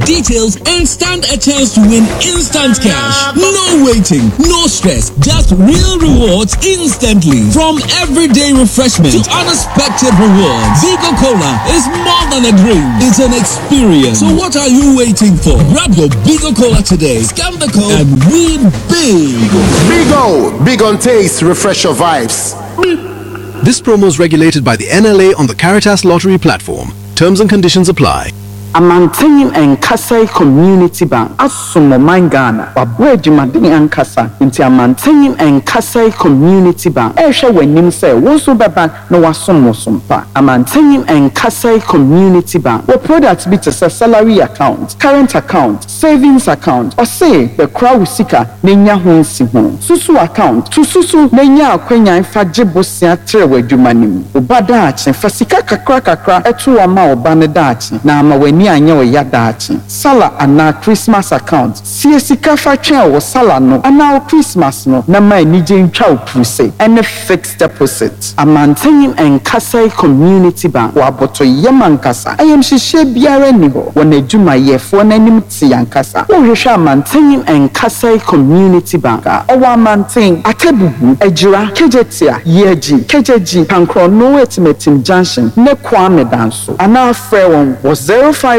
details and stand a chance to win instant cash. No waiting, no stress, just real rewards instantly. From everyday refreshment to unexpected rewards, Vigo Cola is more than a drink, it's an experience. So what are you waiting for? Grab your Vigo Cola today, scan the code and win big. Vigo, big on taste, refresh your vibes. This promo is regulated by the NLA on the Caritas Lottery platform. Terms and conditions apply. Amantenim and Kasai Community Bank Asumo Mangana Wabweji Madini and Kasa into Amantenim and Kasai Community Bank Esha when nim say Wosu Baba no Wasumo Sumpa Amantenim and Kasai Community Bank what products be to salary account, current account, savings account, or say the crowd seeker Nenya Hunsiho Susu account to Susu Nenya Quenya Fajibosia Trewe Jumanim Ubadachi Fasika Kakra Etu Ama Obanadachi Nama when anyo yadachi sala ana Christmas account siesika fa twa wo sala no ana Christmas no na ma ni je ntwa opuse and fixed deposit Amantenim and Kasai Community Bank wa boto yemankasa ayem hihye biara ni ho wona adwuma yefo nanim ti yankasa wo hwehwe Amantenim and Kasai Community Bank o wa Amanten akebubu ejira kejetia yeji kejeji pankro no etimetim junction ne kwame danso ana frɛ won was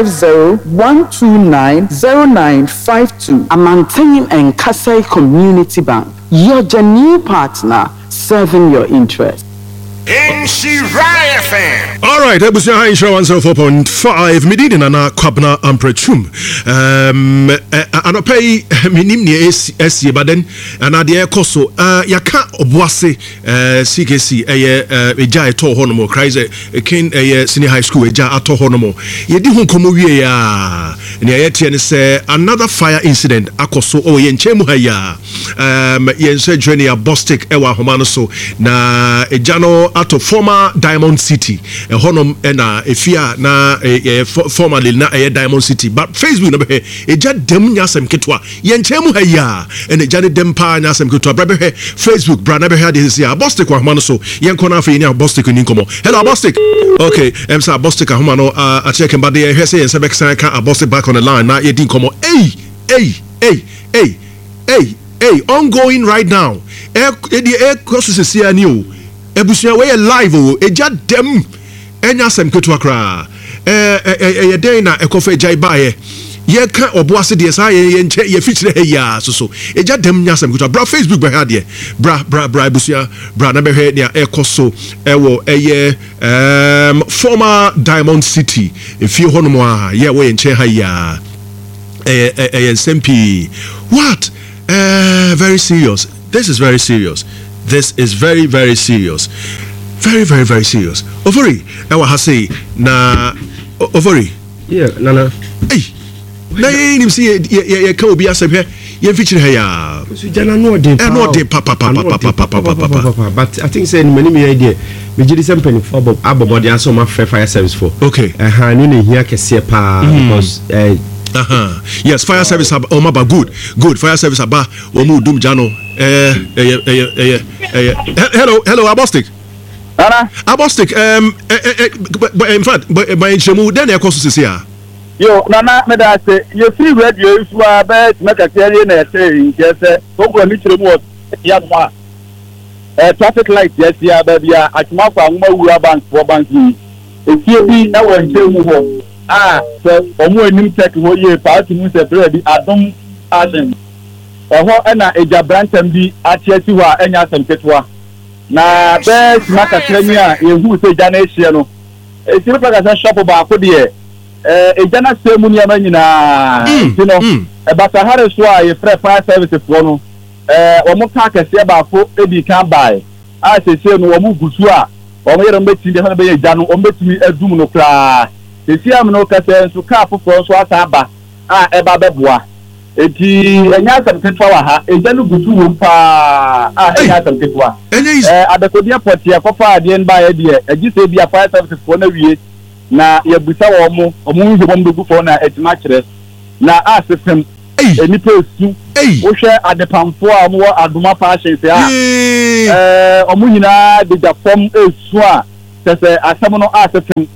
050-129-0952 Amantenim and Kasai Community Bank. You're the new partner serving your interest. All right, Ebusia High Insha 104.5 Mididi na Kwabna Amprechum. Anopay minimni esi baden anade ekoso yaka obwase CKC eja eto honomo Christ kin senior high school eja ato honomo. Yedi hu komo wie ya ne ayete ne se another fire incident akoso o yenchemu haya yense journey a Bostik ewa homano so na ejano ato former Diamond City honum na efia na formerly na Diamond City but Facebook na be eja dem nyasem ketwa yenchemu haya ene jane dem pa nyasem ketwa bra be Facebook bra na be ha this year Bostik kwa homano so yenko na afa ni Bostik ni nkomo hello Bostik okay say Bostik homano a check and body he say yense be kan Bostik back on the line na yedi nkomo hey ongoing right now e process here ni o ebusia we live o eja dem enya sem ketu akra den na ekofa ejai bae ye ka oboase de sa ye nche ye feature he ya so eja dem nya sem ketu bra Facebook be ha de bra ebusia bra na be he dia ekoso ewo former Diamond City if you hono mo a ye we nche ha ya SMP what very serious. This is very serious. This is very, very serious. Very, very, very serious. Ovori, ewa hase na Ovori. Yeah, nana. Hey, na ye nim si ye ka obi asem he ye feature he ya. So jana no dey. No dey papa. But I think say many me idea. Me jidi sempeni for abobody aso ma fire service for. Okay. No ne hia kese pa because yes, fire service omaba good fire service aba omu dum jano hello Abostik Abostik but in fact by Chemu then e koso sisi a yo nana me da say you free radio if you are bet make a tell you na say yes go mi Chemu ya ma traffic light yes ya ba bia atuma kwa ngwa wura bank for bank ni e tie bi na wo Chemu ho so omo enim check ho ye party mu se bread adom aden ho na eja brancham bi atiati ho enya asem ketwa na be maka trani a ehu se ja na ehie no e sire pa ka shop ba ko de eja na se mu ni amanyina you know e bata hare so a ye free fire service fo no omo ka kase ba ko edi kan bai a se no omo gusu a omo yere mbeti de ha be ye ja no omo betimi adum no kra esi am no kase so ka fofo so asaba eba beboa eti enya asem ketwa wa ha eja no gutu wo pa enya asem ketwa adekodia potia kofa ade nba ye de egi se bia fire service fo na wie na ye busa wo mo nje bom do fo na etima kire na asefem enipa esu wo hwe adepamfo a mo adoma fashion se omo nyina de ja fom esu a se asem no asefem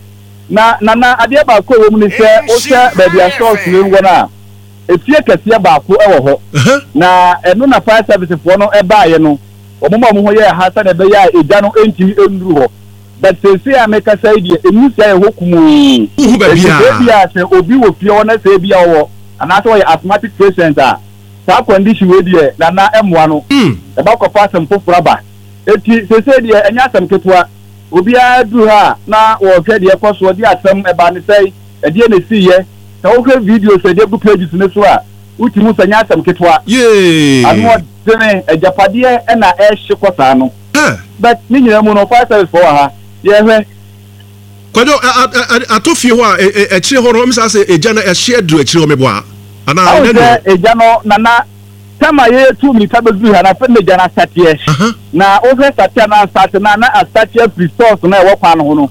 na adeɛ baako wɔ mu ne sɛ wohwɛ baabi a sɔɔso no wɔ no a efie kɛseɛ baako wɔ hɔ na ɛno na fire service foɔ no ɛbaeɛ no ɔmo a ɔmo ho yɛ ha sɛ na ɛbɛyɛ a egya no ntumi nduru hɔ but sɛsɛ a mɛkasa yi deɛ emu sɛ ɛwɔ kumuu ɛsɛ a sɛ obi wɔ fie hɔ na sɛ ebi a wɔwɔ anaasɛ wɔyɛ asthmatic patient a saa condition wei deɛ nana ɛmoa no ɛba kɔfa asɛm foforɔ aba eti sɛsɛ deɛ ɛnyɛ asɛm ketewa obiara duru ha na wɔhwɛ deɛ ɛkɔ so ɔde asɛm ɛba ne sɛ ɛdeɛ na esi yɛ sɛ wohwɛ videos ɛdeɛ gu pages ne so a wotumi sɛ nyɛ asɛm ketewa ano ɔdene agyapadeɛ ɛna ɛhye kɔ saa no but ne nyinaa mu no fire service fɔ wɔ ha yɛhwɛ kwadwo ato fie hɔ a akyire hɔ no ɔmsa sɛ egya no ɛhye aduru akyire hɔ meboa anaa ɛne no egya no nana tama yɛtu mirika bɛduru ha na afɛ ne egya no asateɛ na wohwɛ sateɛ no asate na asateɛ firi stores na ɛwɔ kwan no ho no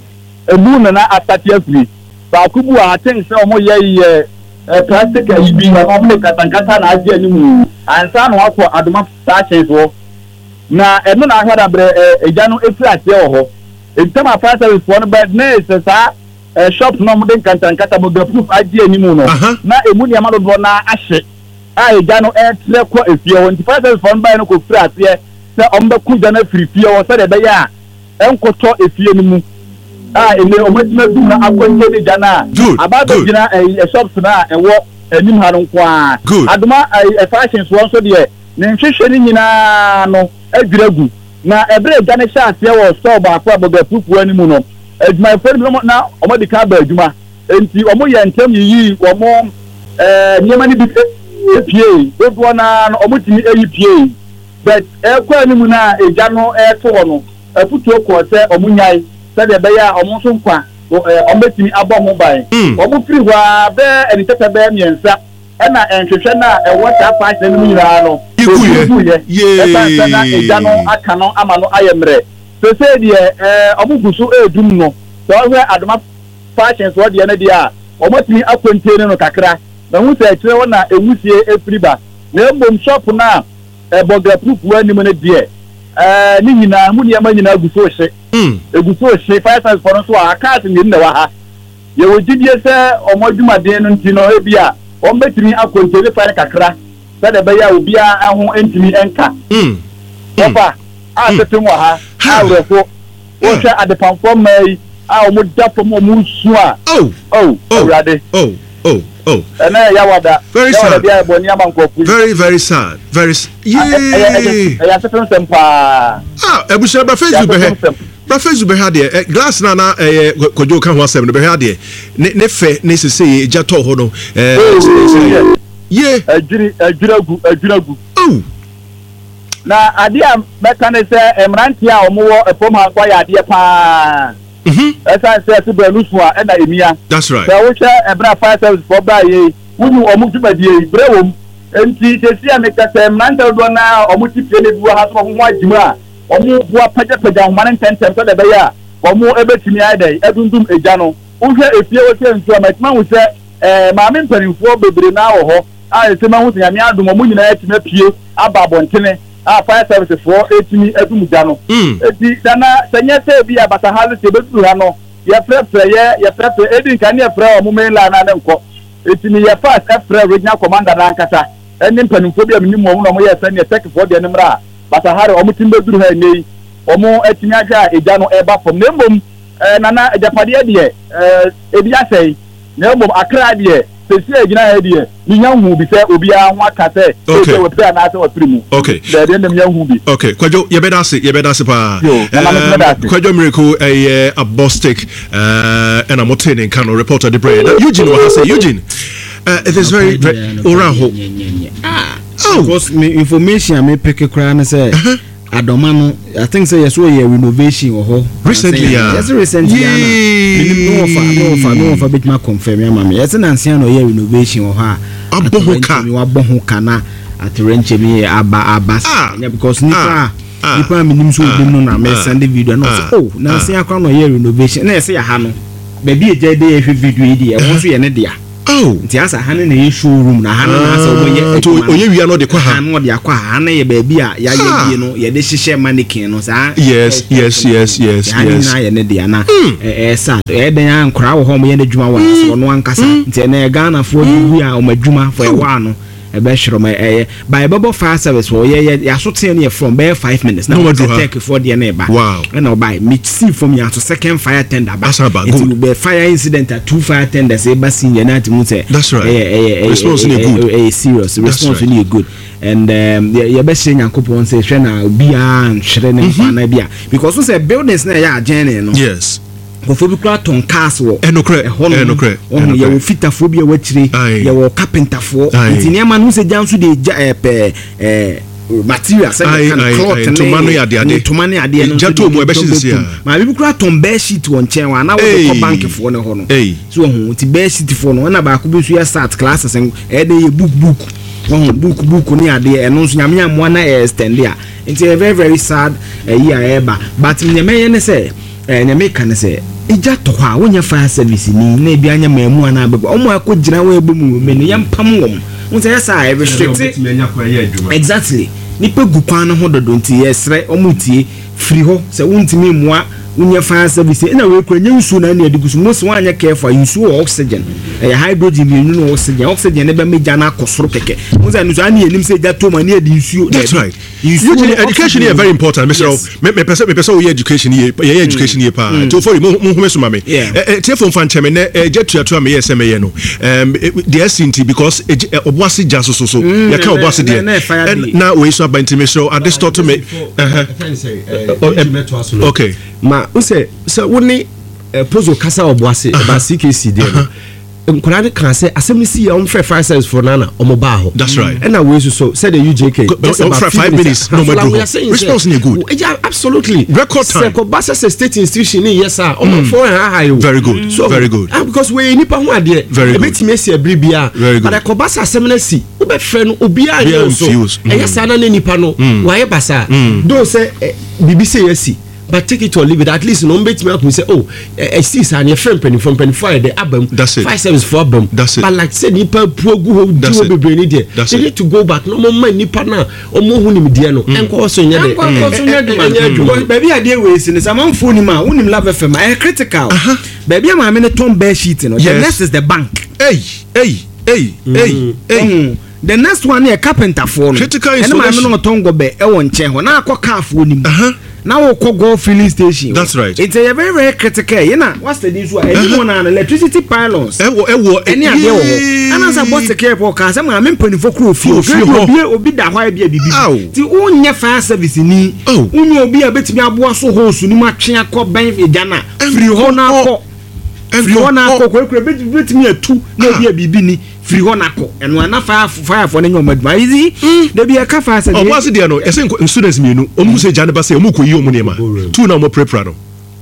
emu na asateɛ firi baako bu a aten sɛ ɔmo yɛ plastic ayi bi na ɔmo ne katankata na agye anim ansa na wakɔ adoma saa kyɛn so na ɛno na ahwɛ da brɛ egya no efiri aseɛ wɔ hɔ ntɛm afa service foɔ no bɛ ne sɛ saa shop na ɔmo de nkantankata mo proof agye anim no na emu nneɛma dodoɔ na ahye a egya no ɛtrɛ kɔ efie hɔ nti fire service foɔ no bɛyɛ no kɔ firi aseɛ sɛ ɔmo bɛko gya no afiri fie hɔ sɛdeɛ ɛbɛyɛ a ɛnkɔtɔ efie no mu ene omatuma du na akwante ne jana ababa gina shops na ewo anim ha no kwa adoma fashion so nso de ne nhwehwe ni nyina no adwiragu na ebre gya ne hya ase wo store ba akwa boga pupu animu no adwuma fori na omodi ka ba adwuma enti omo ye ntem yi omo niema ni bi pie dodo na omo timi eyi pie but ekwa animu na egya no to ho no afutuo ko se omo nyai sɛdeɛ ɛbɛyɛ a ɔmo nso nkwa ɔmbɛtumi abɔ ho ban ɔmo firi hɔ a bɛɛ ɛnitɛtɛ bɛɛ mmiɛnsa ɛna nhwehwɛ no a ɛwɔ saa paase no mu nyinaa no ɔguyɛ ɛsan sɛ na egya no aka no ama no ayɛ mmerɛ sɛsɛ deɛ ɔmo gu so ɛredum no sɛ ɔhwɛ adoma paase so ɔdeɛ no deɛ a ɔmɔtumi akɔntie no kakra na ho sɛ akyerɛ hɔ na ewusie efiri ba na mmom shop no a ɛbɔgra pupu anim no deɛ ne nyinaa mu nneɛma nyinaa gu so hye eguso hye fire service for so a cars ni na wa ha ye wogidie sɛ ɔmo adwumaden no nti no ebi a ɔmo betimi akontele fire kakra sɛ de bɛyɛ obi a ho entimi enka papa a tetem wa ha awrefo wo hwɛ adepamfo mai a ɔmo dafo mo mu su a awrade ɛna ya wada very sad bia bo ni amankɔfu very sad ya setem sempa ebusia ba Facebook be he ba Facebook be ha de glass na kojo ka ho asem no be ha de ne fe ne sese eja to ho no adwiragu na ade a meka ne se emranti a omo wo epom ha kwa ya ade pa esa se se ba lusu a na emia that's right so wo hwe ebra fire service for ba ye wunu omo dwumadie brewom enti sesi a meka se emranti do na omo tipie ne duwa ha so ho adwuma omo bua paja ho man tentem so de be ya omo ebetimi aidai edundum egya no wo hwe efie wo se ntu amatma wo se maame mpanimfo bebre na wo ho a ese ma ho se nyame adom omo nyina etima pie aba abontene a fire service for etimi edum gya no eti dana senya se bi abata halu se betu ha no ye frefre edin kan ye frɛ omo men la na nko etimi ye fast frɛ regional commander na nkata eni mpanimfo bi amni mo no mo ye sɛ ne tech for de ne mra bata hare omo timbe duru ha nei omo etimi agya egya no eba fom na mbom nana ejapade de ebi asɛi na mbom akra de sesi egina ha de ni nya hu bi sɛ obi a ho aka sɛ e we pray na sɛ wa pray mu de dem nya hu bi kwajo ye beda se pa kwajo miracle a bostic and I'm obtaining kind of reporter the brain Eugene wa say Eugene it is very oraho because me information me pick kra na say adoma no I think say yes we renovation ho recently yes recently no for bit ma confirm ya mama yes na nsia no renovation ho ha abohoka na atrenche me aba because nipa minim so obi no na me send video no na nsia kwa no renovation na yes ya ha no baby eje dey video e dey e won so ye ne dia nti asa ha na ye showroom na ha na asa oboye to oye wia no de kwa ha no de akwa ha na ye ba bi a ya ye bi no ye de hihye mannequin no sa yes na ye ne de ana sa e den ankora wo ho mo ye na dwuma wo so no ankasa nti na Ghana fo bi a o madwuma fo e wa no ebe shiro ma by bubble fire service wo ye asote ne from be 5 minutes na take for the na ba na buy me see from ya to second fire tender ba it be fire incident at 2 fire tenders e ba senior na ti mu say that's right response is good serious response is good and ye be say Yakopon say hwe na bia nhwere ne fa na bia because we say buildings na ya agene no yes Phobia ton castle, enocre, ye will fit a phobia wetchery, ye will carpenter for the man who said down to the materials to money at the my people ton bear sheet one chair, and I will bank for no honor. So, to bear sheet for no one about could be start classes and a book. Book near the announce Yamia Mwana extend there. It's a very sad year ever, but in the main say. Na me kan say ija to ha wonya fire service ni na bia anya mamu ana baba omo akogina wa ebemu me ne yampam wom won say yes I restrict exactly ni pegu kwan no ho dodo nti yesre omo tie free ho say wontimi mua wonya fire service na we kwanya nsu na na adigusu mo so anya careful nsu oxygen hydrogen bi no oxygen ne be meja na akosoro keke mo say nsu ani enim say ja to ma ne adi nsu that's right education is very important Mr. me person we education here education here pa to for mo so mame telephone fan cheme na jetua to am yes me no the SNT because oboase jaso so ya ka oboase de na we so about Mr. at this to me okay ma use so woni pozo kasa oboase ba CKC de Nkurade kan say asem si ya on fire service for nana omoba ho that's right and we so said the UJK just about 5 minutes no matter response is good absolutely record time so basa state institution yes sir for high very good so very good because we nipa ho ade e betime si abribia but ko basa asem na si wo be fe no obi a so yes sir na nipa no wa ye basa do say BBC yes but take it or leave it. At least no bet me up and say, oh, I see and your friend penny from penny fire the album. That's it. 5 service for album. That's it. But like said, nipa poor go do be brain there. They need to go back. No more man nipa na or more who nim dia no. Enko also nya de. Baby I dey we sin some man phone ma who nim love FM. I critical. Baby am me ton bear sheet no. The next is the bank. Hey. The next one here carpenter for no. Critical installation. And no ton go be e won che ho na akọ car for nim. Now we go filling station. That's right. It's a very, very critical. You know, what's the issue? Anyone on electricity pylons. Any idea? And as I bought the care for cars, I'm paying for crew fuel. Obi da why be a bibi. The only fire service ni. Unyo be a bit me abua so host ni ma twa ko ban Ghana. Free ho na ko. Free ho na ko ko bit me a 2 na be a bibi ni. Free honako and one fire for any easy there be a cafe said was there no students me no omu say janeba say omu koyi omu nema 2 na mo prepare no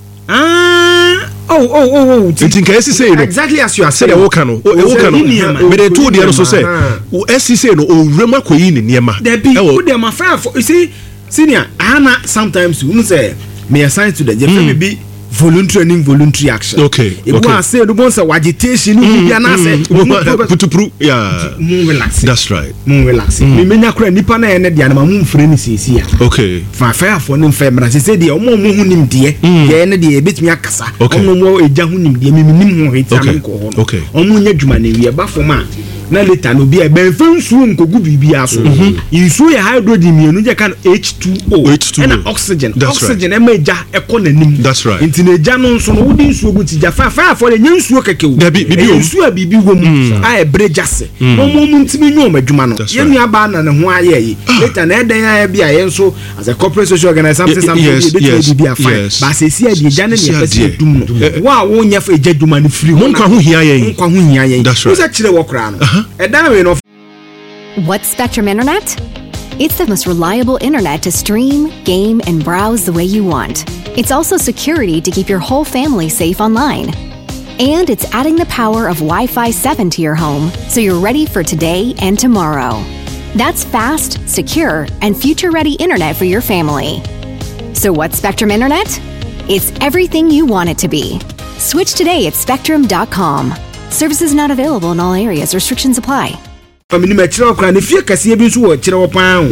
think I say no exactly as you are saying e wo kan no me dey 2 there no so say o say no o rema koyi ni nema there be put them fire for you see senior ana sometimes you say me assign to the be voluntary action. Okay. If I say the ones agitation, putupru, yeah. That's right. Me menya kura nipa na ene dia na mamu mfre ni sisi ya. Okay. Fire for no femra. Se say dia omo mo hunim die. Dia ene dia betumi akasa. Omo mo eja hunim die me nim ho hita nko ho. Okay. Omo nya dwuma na wi ba foma. Na later no bia ben fansu nkogu bibia so. Insu ya hydrogen mienu je kan H2O. And oxygen. Oxygen e meja ekọ na nim. That's right. Eja no nso no wodi nsuo guti ja fa for the nsuo keke wo nsuo bibi wo mu a brejase omo ntimi nyu omadwuma no ye nua ba na ne ho aye yi later na eden ya bia ye nso as a corporate social organization something bibi afa ba se si adi ja ne ne pese dum no wa wo nya fa eja dwuma ne free ho nkwa ho hia ye wo sa kire wo kra no edan we no. What's Spectrum Internet? It's the most reliable internet to stream, game, and browse the way you want. It's also security to keep your whole family safe online. And it's adding the power of Wi-Fi 7 to your home, so you're ready for today and tomorrow. That's fast, secure, and future-ready internet for your family. So what's Spectrum Internet? It's everything you want it to be. Switch today at Spectrum.com. Services not available in all areas. Restrictions apply. Family metro kra ne fie kase bi so wo kire wo pan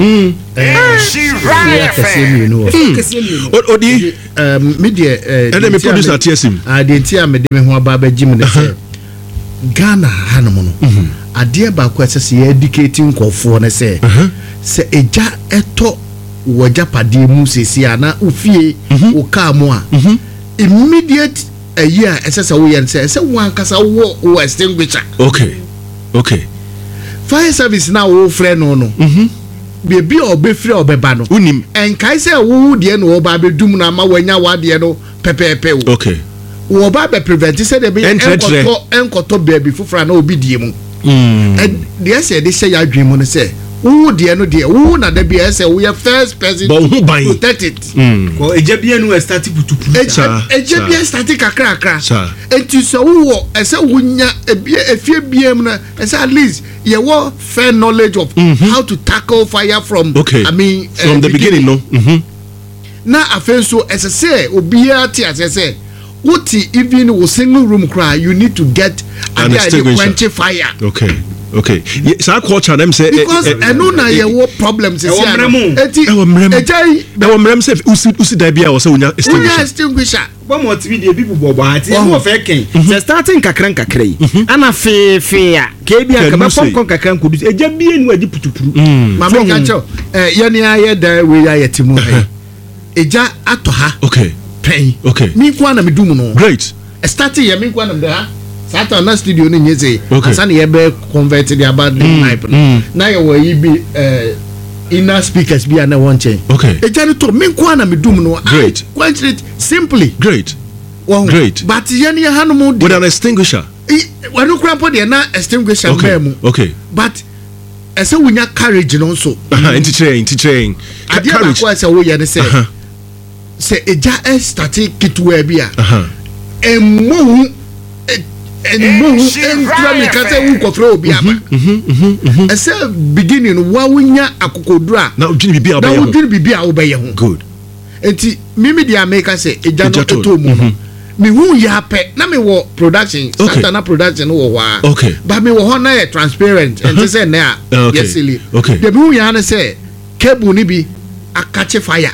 odi media me producer TSM de tia me de me ho aba ba jim ne se Ghana hanom no ade ba ko se educating nkofo ne se se eja eto wo japade mu sesi ana ofie wo ka mo a immediate a year ese wo yen se wo ankasa wo extinguisher. Okay fire service na wo frɛ no bebi obefre obeba no unim enkai se wo de no oba bedum na ma wanya wade no pepepe wo wo ba be prevent se de be enkoto baby fufra na obi die mu de se de se ya dwen mu no se wo de no de wo na da be se wo ya first person to protect it ko eja bia no start putupu eja bia start kakra enti so wo ese wonya efie bia mu na ese at least you want fair knowledge of how to tackle fire from from the beginning no na afenso ese say obia ti asese what even wo single room cry you need to get an extinguisher fire sa culture them say because eno na ye wo problems is here eti e mrem say usi da bia wo say unya extinguisher bomo tv de people bobo ati wo fe ken se starting kakran kakrai ana fe a ke bia ka ba pon kakran kudu eja bia nu adi putupuru ma me ka cho ye ni aye da we ya yetimu eja ato ha pen mi kwa na me dum no great starting ye mi kwa na da Sata na studio ni nyeze asana ye be convert the about the pipe na ye wo yi bi inner speakers bi na won chain e jani to me kwa na me dum no great quite it simply great but ye ni hanom with an extinguisher we no krampo de na extinguisher mu but ese wunya courage no so into train courage kwa ese wo ye ne se eja static kitwa bi a emu ese beginning wa wunya akokodura na udwini bibia obeye ho good enti mimi dia make say eja no eto mu me hu ya pe na me wo production satana production wo wa ba me wo ho na ye transparent enti say na yesili de me hu ya na say cable ni bi akache fire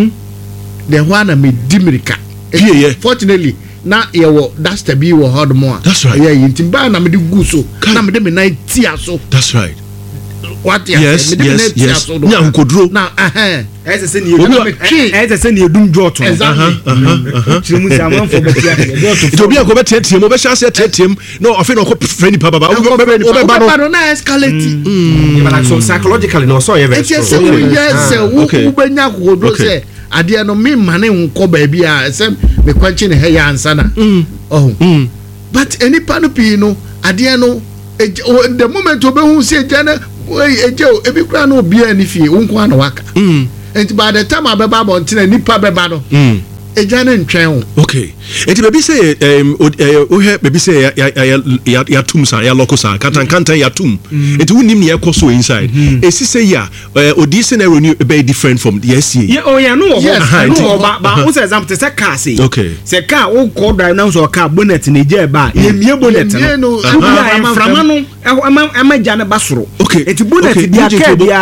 de ho na me dimirika fortunately na yewo that's the be wo hard more that's right yintim ba na me de gu so na me de me na tia so that's right what yes nya nkoduro na ese se ni edum joto chimu se amon fo betia to bia ko betia mo be sha se tietiem no afi no ko friend pa baba o be ba no na escalate but so psychologically no so you yes wo benya kodo se ade no me mane nko ba bia se me kwanchi ne he ya ansana but any panopi no ade no the moment obehu se jana ejo ebi kra no bia ni fie wonko ana waka and by the time abeba bontina nipa beba no eja na ntwen enti bebi say o he bebi say ya tum sa ya lokosa kanta ya tum enti wonim ne ekoso inside esi say ya odi scenario ni be different from the SCA no ba o say example say car say car o call drive now so car bonnet na eja ba ye mie bonnet no frama no ama ja na basoro enti bonnet dia car dia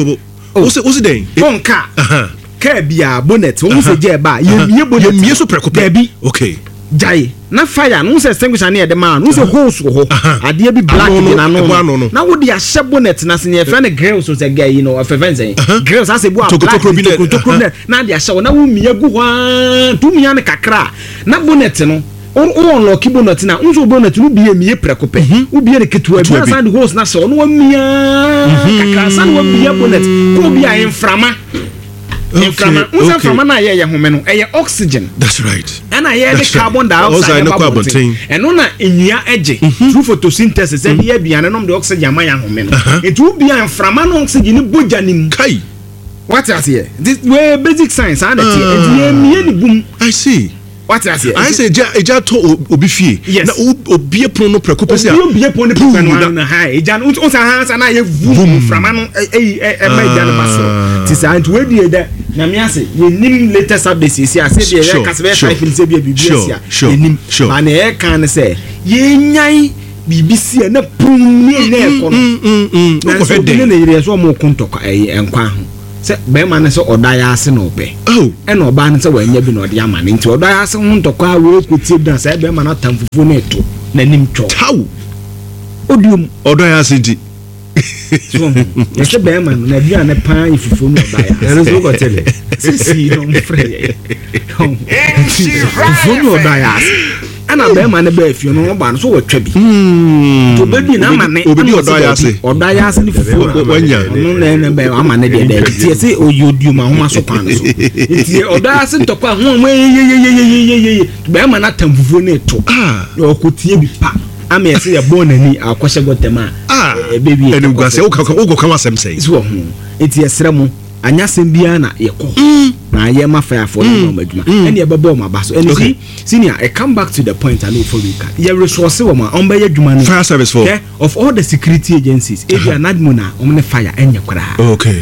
o den bon car car bia bonnet o se je ba ye mie so prekope bi jai na fire no se extinguisher na de man no se hose ho ade bi black na no na wo dia hye bonnet na se ne friend grills so se guy you know afevenzen grills ase bu black na dia hye na wo mie gu hwa tu mia ne kakra na bonnet no o unlock bonnet na unso bonnet no bia mie prekope wo bia ne ketua bi na sand hose na se no wa mia kakra sand wa mia bonnet ko bia inframa inframa na ye home no e oxygen that's right and I hear the carbon dioxide and no na enua eje through photosynthesis e bia bia no the oxygen ma ya home no it will be inframa no oxygen boja nim kai what is here this way basic science and it ni boom I see what is here I say eja to obi fie na obi epon no prekope se obi epon no na ha eja no on sa ha na ye boom frama no ma eja no baso ti sa antu we die da na me ase ye nim latest updates isi ase de ye kasbe 5 se bia bibia sia ye nim ma na e kan se ye nyan BBC na pum ni na e kono na so bi na yire so mo kontoko enkwa ho se be ma na se odaya ase na obe e na oba na se wanya bi na ode ama ne nti odaya ase ho ntoko a we kuti da se be ma na tamfufu na eto na nim cho taw odium odaya ase ndi so ese be ma na bia na pan ifufu na odaya ase so ko tele si no mfre ifufu na odaya ase ana be ma na be afio no ba no so watwa bi to be na ma ne obi odaya ase ni fufu wanya no na be ama ne de tie se oyodium ahoma so pan so tie odaya ase ntokwa ho mo ye be ma na tamfufu na eto o ko tie bi pa ama yesi ya bonani akwahye gotema baby enu gwase uko kama semsei so ho enti yesra mu anya sembia na yekọ na ye ma fire for no maduma eni e bebo ma baso eni senior I come back to the point I know for we can ye resource wo ma on be adwuma no fire service for of all the security agencies if you are not mona on fire enye kra okay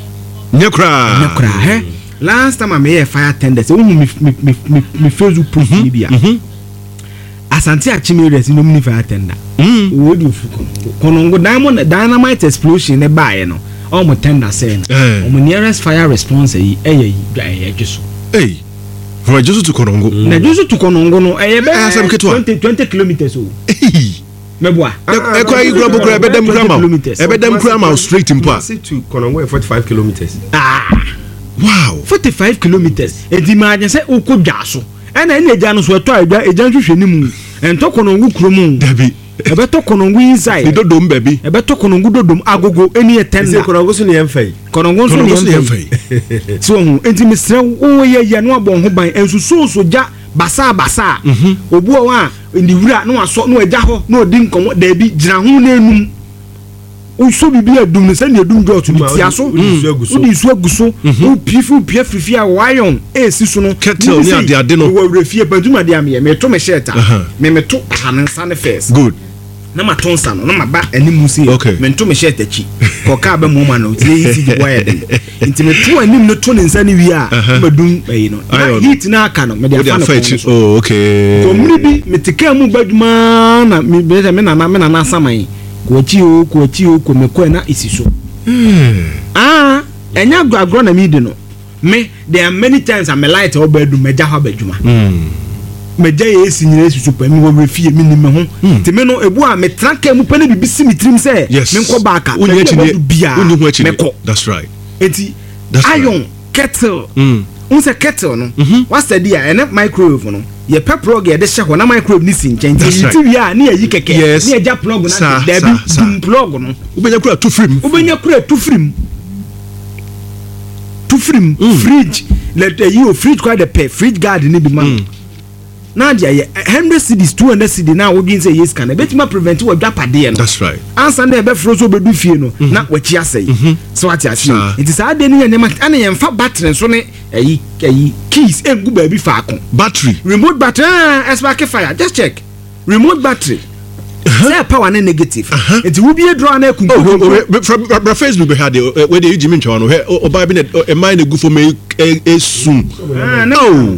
nyekra last time I me fire tenders wo me Facebook post ni bia Asante Achimere si no mini fire tender wo di fuko konongo dynamite explosion ne baaye no all mo tender say no nearest fire response yi jesu from Jesu to Konongo na Jesu to Konongo no be 20 kilometers o meboa e kwa yi grabo gra bedem grama straight in pa to Konongo 45 kilometers wow 45 kilometers e di ma je say ukodwa so ena eja no so to eja nhwehwe ni mu ento Konongo kromu dabi ebe to Konongo inside dodom baby ebe to Konongo dodom agogo eni etenda Konongo so ne emfai Konongo so ne emfai so hu enti misre wo ye no abon ho ban ensuso so ja basa obu o wa ndi wura no aso no eja ho no odi nkomo dabi gina ho na enum uso bibi adum ne se ne adum do to tia so udi su aguso o pifu fifi a wayon esi so no kettle ni ade no wo refie baduma de am ye me to me sheta me to hansa ne first good na ma tonsa no na ma ba animu si me to me sheta chi ko ka ba mu ma no ti isi di boy de nti me to anim no to ne nsa ne wi a badum bayi no heat na aka no me de afa no oh okay ko mri bi me tika mu baduma na me na saman Kuachi o ko meko na isiso enya agro na mi de no me there are many times I'm a light o bedu meja ha badwuma meja ye sinyire isiso pa mi wo refie mi ni me ho ti me no ebu a me tranka mu pa na bibisi mi trim say me nko baaka unye chi meko that's right enti iron kettle unse kettle no what's the dia and microwave no ye plug ye de hye na microwave ni sin chen ti wi a na yi keke na eja plug na da bi plug no ubenya kura tu frim fridge let you fridge quite the fridge guard ni bi man na dia ye 100 cedis 200 cedis na wo din say yes can betima prevent wo dwapade no that's right answer na be frozo bedu fie no na wachi asai so ati ati it is ade ni nyama ana ye mfa battery so ne ayi keys egu ba bi fa akon battery remote battery spark fire just check remote battery say power na negative it will be a draw na ku from Facebook be had where the Jimmy Chwa no o ba bi na e mind go for me soon no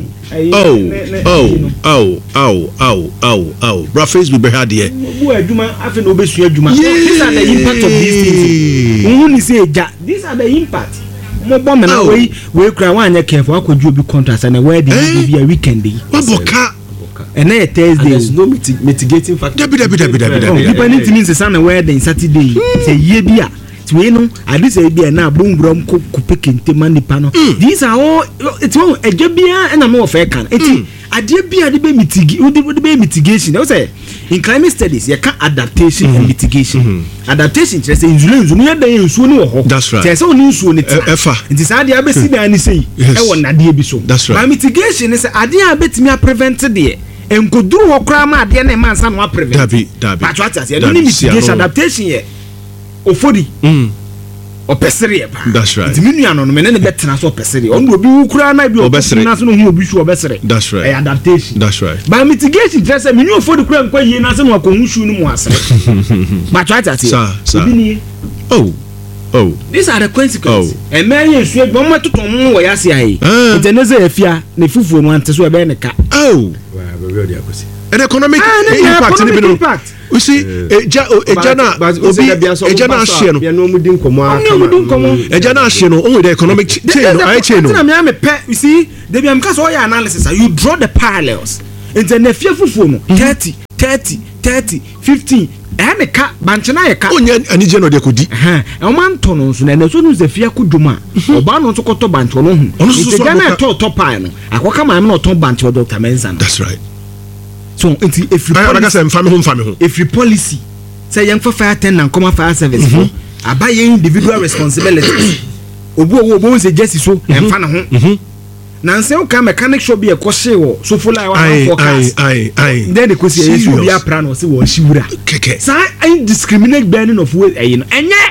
bra Facebook be had here bu aduma afi no besu aduma these are the impact of these things who say these are the impact mo bomb na we kra wan anya careful akoju obi contract na where the be a weekend waboka and na Thursday there's no mitigating factor people need to mean say na where the Saturday say ye bia we no ade say bia na bongbrom ko pekente manipa no these are all it's all ejebia na no of can enti ade bia de be mitigation they say in climate studies you can adaptation and mitigation adaptation just say insulin no da ensuo ni ho that's right say oni ensuo ni efa enti say ade abesi da ni say e won ade bi so but mitigation is ade abetimi prevent de enkoduru ho kra ma ade na man sa no prevent dabi but what say no mitigation adaptation ye ofodi opesere ba that's right it minu ano no me ne betena so opesere on obi wukura na bi opesere na so no hu obi shu opesere that's right adaptation that's right by mitigation just say minu ofodi kura nkwa yie na so no akonhu shu no mu asere but what I say obi ni these are the consequences and man you sweet one to tom wo ya se ai it na say afia na fufuo no ante so e be ne ka an economic impact. You see, Ejana share only the economic chain. You see, they become because all your analysis, you draw the parallels. It's a fearful phone 30, 15. And a cat, Banchana, a cat, and general de Kudi. A man tonos, and as soon as the fear could do man, or Bano to Coto Bantono, also top pine. I walk I'm not Tom Bancho, Dr. Menzan. That's right. So if you policy say young for fire 10 and come fire service, I buy individual responsibilities. Obo say just so and fan Nancy okay mechanic should be a question so full like forecast. Then the question is you be a plan or see what she would so I discriminate burning of weight and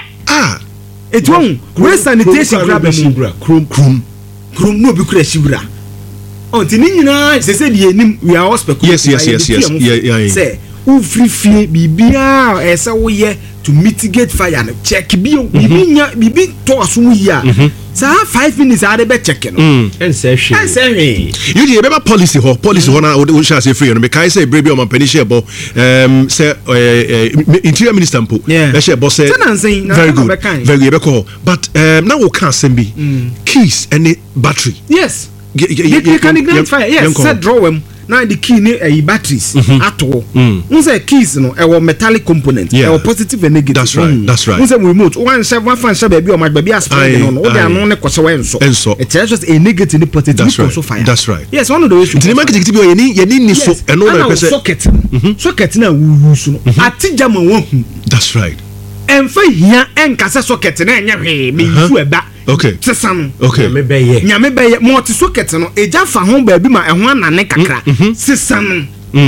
it won't waste sanitation grab chrome no be shibra. Oh, they said we are all speculating. Yes. Say, who free fee bibia as a way to mitigate fire. Check bibi to us here. So 5 minutes are the checking. And say, you remember policy na we shall say free. Because say brave on penisha bo say interior minister mpo. Say boss say very good. Very good. But now we can't send be keys and battery. Yes. You can ignite fire. Yes, set draw them. Now the key ne batteries at all. Say keys no e metallic component. E positive and negative. That's right. Say remote. One fan baby or my baby as spread on. All they are no kwase enso. It's just a negative and positive also fire. That's right. Yes, one of the issues. The market activity you need so and all person socket na we use no. Atija ma won. That's right. En fa hia en kasa socket na enya hwe me use eba. Okay. Sesam. Okay. Nyame beye multi socket no eja fa ho ba bi ma ehho anane kakra. Sesam.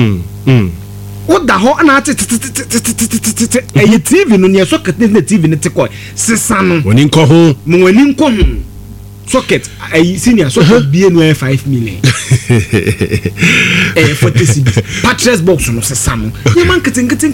Oda ho na ati eye TV no ne socket ne TV ne tekoy. Sesam. Woni nko ho. Mo woni nko ho. Socket senior socket be no 5 million. 40 cedis. Patches box no sesam. You man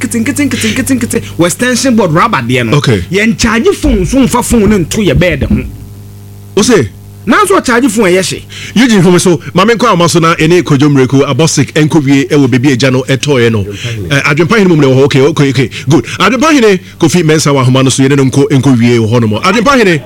kitin extension board rubber there no. Okay. Ye charge phone so mfa phone no to your bed ho. O say now so charge phone yeshe. You dey from so mama kwa amaso na ene kojomreku abosik enkowie e wo bebi eja no etoye no. Adwempa hene mum ne ho okay good. Adwempa hene Kofi Mensa wa homa no so ye ne nko enkowie ho no mo. Adwempa hene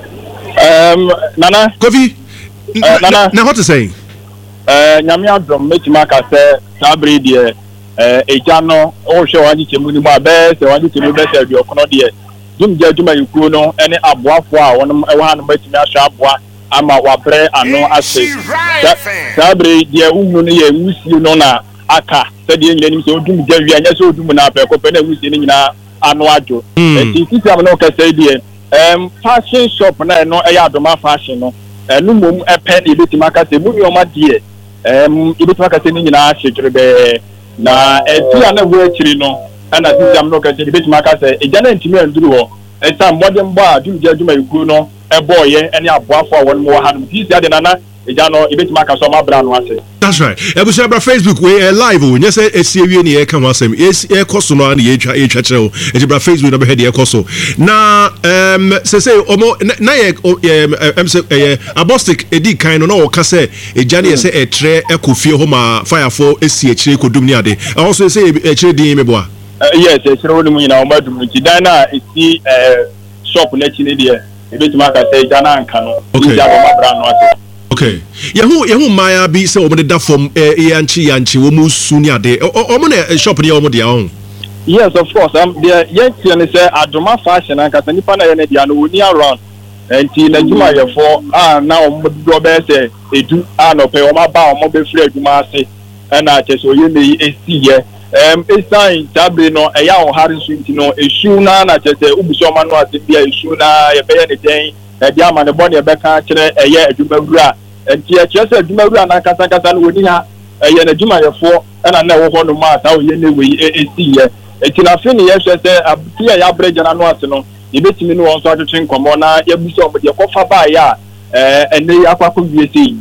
Nana Kofi Nana na what to say nyame adom metima ka se sabri de eja no o hwe wanji chemu ni ma be se wanji chemu be se bi okono de dum je aduma yikuo no ene aboafo a wonum e wa no metimi ahwa aboa ama wabre ano ase sabri de unu ne ye wusi no na aka se de nyina nim se odum je wi anya se odum na pe ko pe na wusi ni nyina ano ajo enti sisiam no ka se de fashion shop na no e ya adoma fashion no enu mom e pen e betima ka se mu ni o ma die e betima ka se ni nyina ahwedwere be na tia na wo akiri no ana sisiam no ka se betima ka se eja na ntimi anduru ho e sa modern bar dum je aduma ikuo no e boye ene aboafo a won mo ha no sisi ade na eja no e betima ka so ma bra no ase. That's right. Ebusia bra Facebook we live o nyese esiewie ne e ka wasem e koso no na e twa kyerɛ o e bra Facebook no be he de e koso na se omo na ye abostic edi kan no na wo ka se eja ne se e tre e kofie ho ma firefo esi e kyerɛ kodum ni ade also se e kyerɛ din me boa yes e kyerɛ wonu nyina o madum ti dan na esi shop na chi ne de e betima ka se eja na anka no eja bo ma bra no ase. Okay. Yehu maya bi se omo da from yanchi wo mu su ni ade. Omo na shop ni omo dia on. Yes, of course. There yanchi ne say adoma fashion and kasa nipa na ye ne dia no woni around. Enti na juma ye for na omo do be say edu no pe omo ba omo be free aduma ase. Na che so ye ne esi ye. Esign tabe no eya on hari swinti no eshu na che say ubuso ma no ase bia eshu na ye be ye ne den. Dia ma ne bone be ka kire eye aduma wura. Enti e kire say aduma wura na kasa no woni ha eye na juma ye for na wo ho no ma ta o ye ne we esi ye. Eti na fe ne ye hwe say abutia ya breja na no ase no ye betimi no won so atwetwe nkomo na ye buso mo de kofa ba ya ene akwakọ wie sei.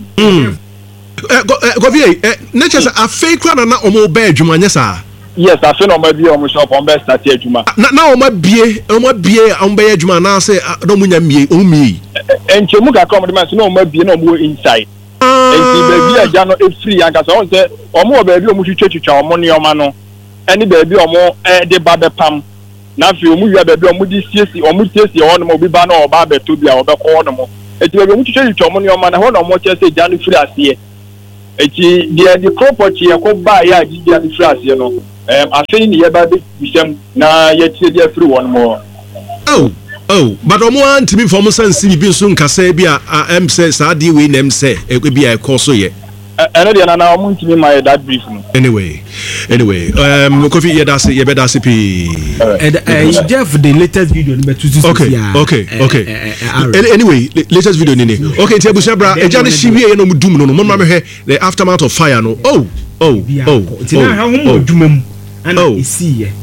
Govie nature say afei kra na omo ba adwuma nya sa. Yes, I feel on my view on shop on best at Juma. Now, my beer, on Bay Juma, now say, I don't win a me, oh me. And Chemuka compliments no more be no more inside. enti baby agya no free anka so say omo baby omo twitwa omo ne oma no ene baby omo de ba be pam na fi omo wi baby omo di siesi ho no mo bi ba na oba beto bia obekọ no mo enti baby omo twitwa omo ne oma na ho no omo che say gya no free ase eti the property yakoba ya gya no free ase no afei ni yeba be bisem na yetie dia free one more but omo antimi for mo sense bi nso nkasa bi a say saadi we nem say e bi a ekoso ye ene dia na omo ntimi my that brief no anyway Kofi ye be da pi Jeff the latest video no betu okay anyway latest video ni okay ti abusia bra e ja na shiwie ye no mudum no mo ma me hwe the aftermath of fire no ti na ha ho mo dwuma mu ana isi ye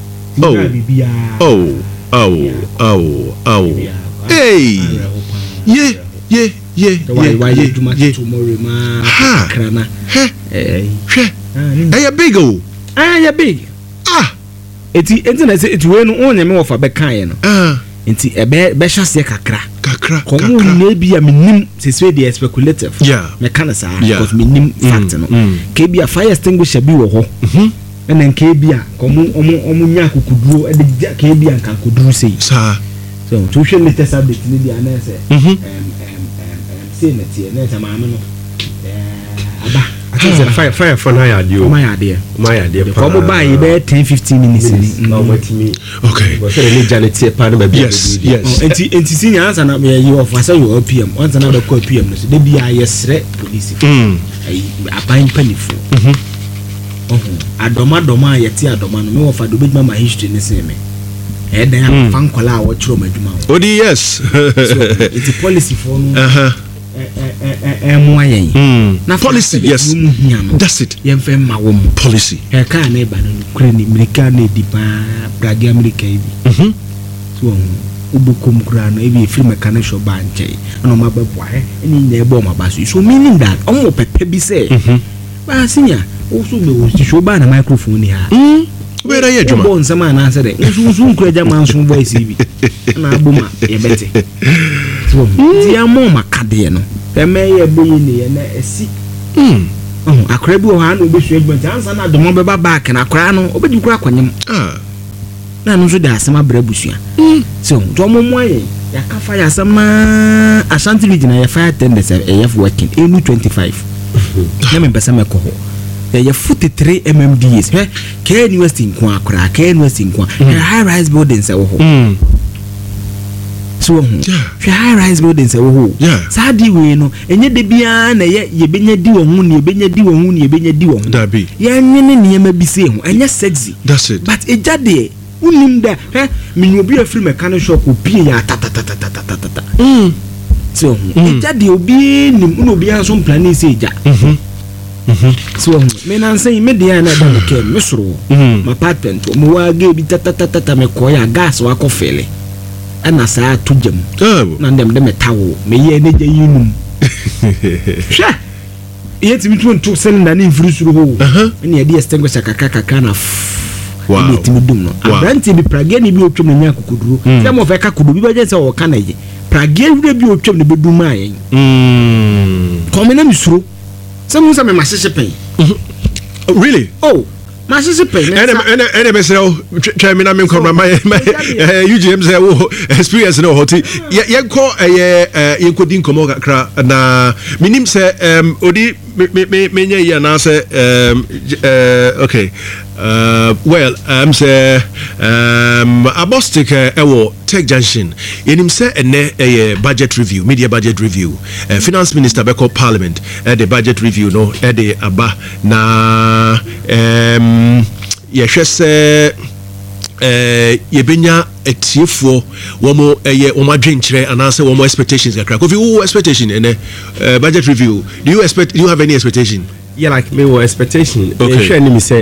hey big enti na say we no onye me wofa be kan ye no enti be hwase kakra komo na bia menim se dey speculative me kan sa because menim fact no ke bia fire extinguisher bi wo ho ena nke bia komo omo nya kokuduro e de ke bia nkan koduru sei sa so to hwe latest update ni dia na say say na tie na sama no aba fire for na ya dio my idea komo buy be 10-15 minutes ni no matimi okay but say ni janitie pa na ba bia yes enti senior answer na you of say you PM once na be call PM no so de bia yesre police ai aban panifo adoma yeti adoma no me wo fa do bejuma ma history ni se me dan fan kwala a wo chiro madwuma odi yes it's policy for no na policy yes that's it yemfe ma wo policy e ka na ba no kure ni america na di pa bragi america bi so ubukum kura no e bi film kana show ba nche no ma ba boa ni na e bo ma ba so meaning that omo pepe bi say ba sinya also me wo show ba na microphone ni ha where ye juma bon sama na say de nsu nkura jama nsu voice bi na abuma ye bete so ti amo makade no me ye boyi ni ye na esi akra bi o ha na obesu adwuma ansa na domo be ba back na akra no obedi kura kwanyem na no so da asema bra busua so to mo mo aye ya ka fa ya asema Ashanti region ya fire tenders e working enu 25 na me besa me ko ho ya 43 mmds ke university nko akra ke university nko high rise buildings e wo ho so high rise buildings e wo ho sadi we no enye de bia na ye benya di wo hu ne benya di wo hu ne benya di wo hu da bi ya nwene ne ma bi se hu enye sexy that's it but ejade unim da minyo bi afri mechanic shop obi ya ta so ejade obi nim no obi an so plan se eja so me nan say me dia na da ke me soro ma patent mo wa ge bi ta me ko ya gas wa ko fele ana sa to jam na ndem de metawo me ye ne je yinum sha yeti mi to cylinder ni frusuru ho ni e dia extinguisher kaka na wow timi dum no abranti bi prage ni bi otwom na nya kokuduro se mo fe ka kudu bi beje se o ka na ye prage bi otwom ne bedum ayen komena misuro se mo se me masese pen really masese pen ene be se o twa me na me kom my UGM say wo experience no hoti ye ko ye ko din komo kakra na minim se odi me nya ya na se okay well say abostic ewo Tech Junction yenim say ene budget review media budget review finance minister be call parliament the budget review no the aba na ye hwese yebenya etiefo womo womo adwenkyere anase womo expectations kakra kofi wo expectation ene budget review do you have any expectation? Yeah, like me what expectation sure me say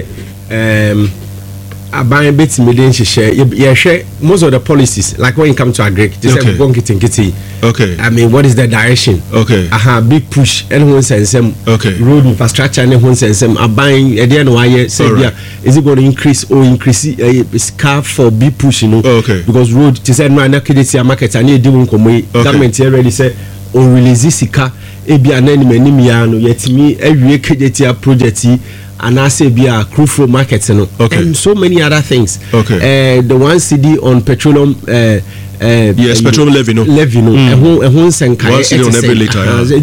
aban bit million share share most of the policies like when it comes to agric they say go kitty okay I mean what is the direction okay big push anyone sense road infrastructure anyone sense aban at the end why say is it going to increase scarf for big push okay because road they said no na kidity market and you do government already say on release sika ebi anim ya no yetimi awie kejetia project and I say be a crucial market and so many other things. The 1 CD on petroleum yes, petroleum levy no. And who send on every liter.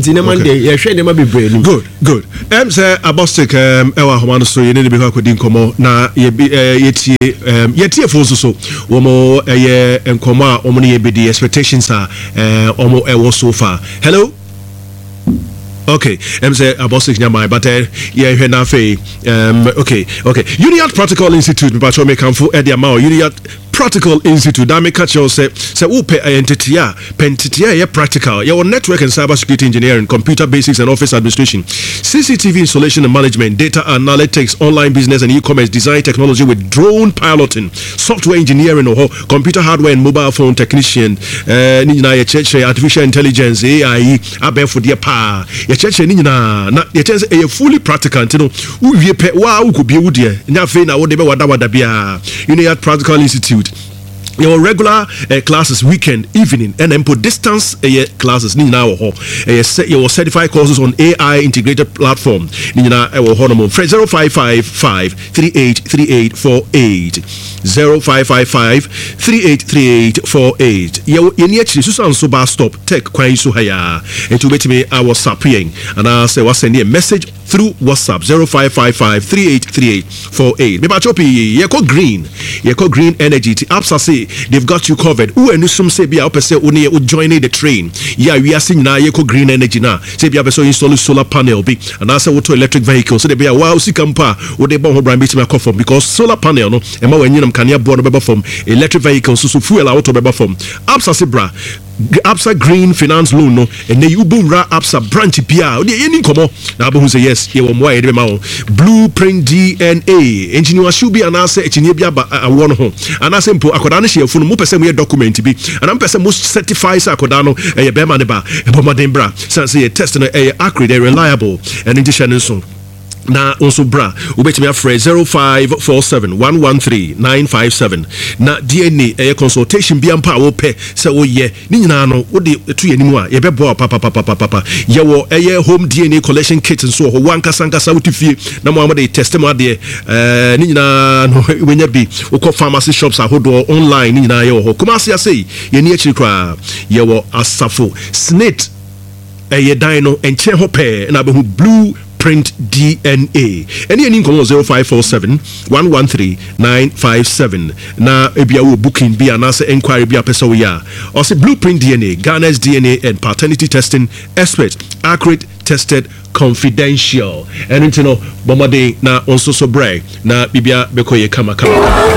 Good. Say abostic ewa homano so you need to be kwadi nkomo na yetie for so womo nkomo a omo ne the expectations are omo ewo so far. Hello. Okay, say abostic nyama but yeah na fe okay. Union Practical Institute me patrol me kamfo e dia ma Union Practical Institute that make catch you say who pay entity ya practical your network and cyber security engineering, computer basics and office administration, CCTV installation and management, data analytics, online business and e-commerce, design technology with drone piloting, software engineering or computer hardware and mobile phone technician, artificial intelligence, AI, abe for dia pa ya cheche ni na ya cheche fully practical ntino uwie pe wa ukubie wudie nya fe na wo de be wada bia Union Practical Institute. Your regular classes, weekend, evening, and then put distance classes. Nina your certified courses on AI integrated platform. Nina 0555-383848 0555-383848. You need to so bar stop tech quite so higher and to wait me our WhatsApp and I say was send a message through WhatsApp 0555-383848. Maybe choppy green energy apps say they've got you covered. Who and some say be up say only joining the train. Yeah, we are seeing now green energy now. Say be up so install solar panel be and also auto electric vehicles. So they be a wow si kampa or they bomb brand bit me from because solar panel no and ma when you can ya born beba from electric vehicles so fuel auto beba from apps say bra Absa Green Finance Loan no and then you boom ra Absa branch pia any komo na abu say yes ye won why Blueprint DNA engineer should be an answer engineer bia a won ho and simple akoda no share phone mo pese mo document bi and am pese mo certify sa akoda no e be ma ne ba e bo modern bra sense ye test no e accurate reliable and indication so na also bra ubetimi afre 0547-113-957 na DNA consultation bi ampa wo pe se wo ye ni nyina no wo de etu yanimu a ye bebo papa ye wo home DNA collection kit so ho wankasa wotifie na mo amade testimony de ni nyina no wenya bi wo ko pharmacy shops ahodo online ni nyina ye ho kuma se asei ye ni akiri kra ye wo asafo snit dan no enche ho pe na be hu Blueprint DNA. Any income 0547-113-957. Na ebia wo booking be an answer inquiry be a person we are. Or say Blueprint DNA, Ghana's DNA and paternity testing expert, accurate, tested, confidential. And you know, bomade na onso so brag na bibia bekoye kama.